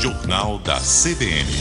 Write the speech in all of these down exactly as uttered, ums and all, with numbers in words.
Jornal da C B N.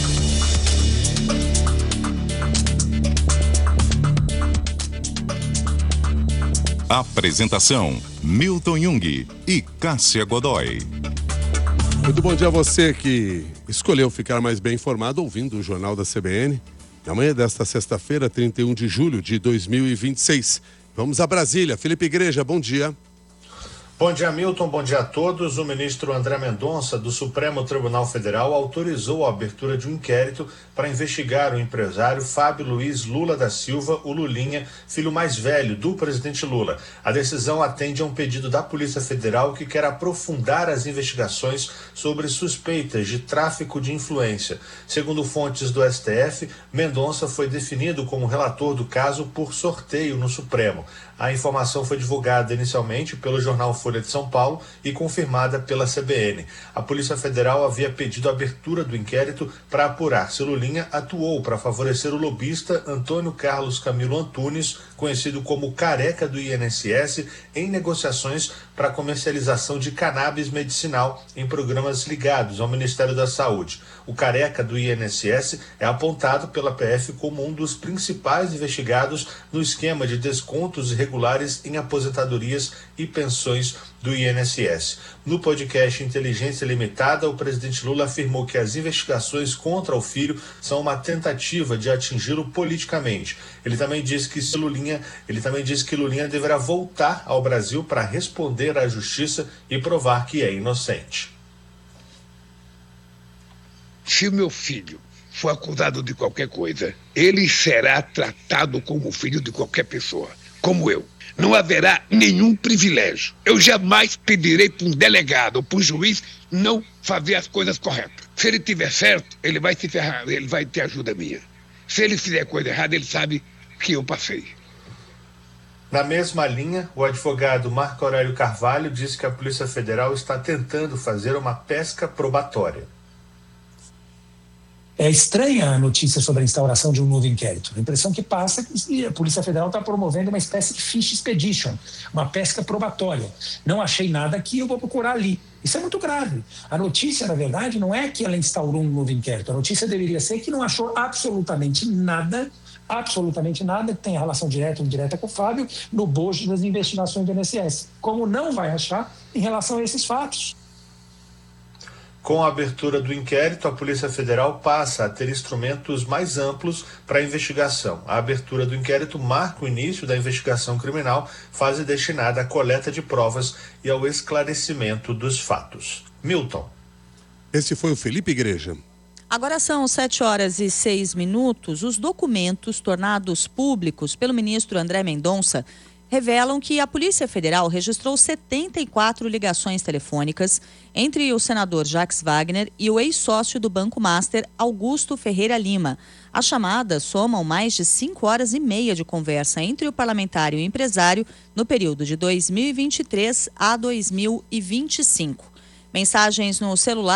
Apresentação: Milton Jung e Cássia Godoy. Muito bom dia a você que escolheu ficar mais bem informado ouvindo o Jornal da C B N. Na manhã desta sexta-feira, trinta e um de julho de dois mil e vinte e seis. Vamos a Brasília. Felipe Igreja, bom dia. Bom dia, Milton. Bom dia a todos. O ministro André Mendonça, do Supremo Tribunal Federal, autorizou a abertura de um inquérito para investigar o empresário Fábio Luiz Lula da Silva, o Lulinha, filho mais velho do presidente Lula. A decisão atende a um pedido da Polícia Federal que quer aprofundar as investigações sobre suspeitas de tráfico de influência. Segundo fontes do S T F, Mendonça foi definido como relator do caso por sorteio no Supremo. A informação foi divulgada inicialmente pelo jornal Folha de São Paulo e confirmada pela C B N. A Polícia Federal havia pedido a abertura do inquérito para apurar se Lulinha atuou para favorecer o lobista Antônio Carlos Camilo Antunes, conhecido como Careca do I N S S, em negociações para comercialização de cannabis medicinal em programas ligados ao Ministério da Saúde. O Careca do I N S S é apontado pela P F como um dos principais investigados no esquema de descontos irregulares em aposentadorias e pensões do I N S S. No podcast Inteligência Limitada, o presidente Lula afirmou que as investigações contra o filho são uma tentativa de atingi-lo politicamente. Ele também disse que se Lulinha, ele também disse que Lulinha deverá voltar ao Brasil para responder à justiça e provar que é inocente. Se meu filho for acusado de qualquer coisa, ele será tratado como filho de qualquer pessoa, como eu. Não haverá nenhum privilégio. Eu jamais pedirei para um delegado ou para um juiz não fazer as coisas corretas. Se ele tiver certo, ele vai se ferrar, ele vai ter ajuda minha. Se ele fizer coisa errada, ele sabe que eu passei. Na mesma linha, o advogado Marco Aurélio Carvalho disse que a Polícia Federal está tentando fazer uma pesca probatória. É estranha a notícia sobre a instauração de um novo inquérito. A impressão que passa é que a Polícia Federal está promovendo uma espécie de fish expedition, uma pesca probatória. Não achei nada aqui, eu vou procurar ali. Isso é muito grave. A notícia, na verdade, não é que ela instaurou um novo inquérito. A notícia deveria ser que não achou absolutamente nada, absolutamente nada que tenha relação direta ou indireta com o Fábio no bojo das investigações do I N S S. Como não vai achar em relação a esses fatos. Com a abertura do inquérito, a Polícia Federal passa a ter instrumentos mais amplos para a investigação. A abertura do inquérito marca o início da investigação criminal, fase destinada à coleta de provas e ao esclarecimento dos fatos. Milton. Esse foi o Felipe Igreja. Agora são sete horas e seis minutos. Os documentos tornados públicos pelo ministro André Mendonça revelam que a Polícia Federal registrou setenta e quatro ligações telefônicas entre o senador Jacques Wagner e o ex-sócio do Banco Master, Augusto Ferreira Lima. As chamadas somam mais de cinco horas e meia de conversa entre o parlamentar e o empresário no período de dois mil e vinte e três a dois mil e vinte e cinco. Mensagens no celular